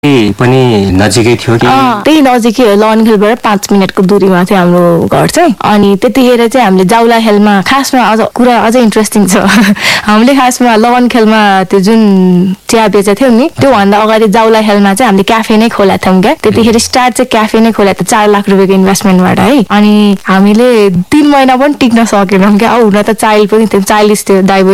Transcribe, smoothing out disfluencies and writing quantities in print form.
पनि नजिकै थियो कि त्यही नजिकै हो लवनखेलबाट 5 मिनेटको दूरीमा थियो हाम्रो घर चाहिँ अनि त्यतिखेर चाहिँ हामीले जाउला खेलमा खासमा अझ कुरा अझै इन्ट्रेस्टिङ छ हामीले खासमा लवनखेलमा त्यो जुन चिया बेचेको थियौँ नि त्यो भन्दा अगाडि जाउला खेलमा चाहिँ हामीले क्याफे नै खोलेको थियौँ क्या त्यतिखेर स्टार्ट चाहिँ क्याफे नै खोलेको थियो 4 लाख रुपियाँको इन्भेस्टमेन्टबाट है अनि हामीले 3 महिना पनि टिक्न सकेनौँ क्या हुन त चाइल्ड पनि थियो 40 थियो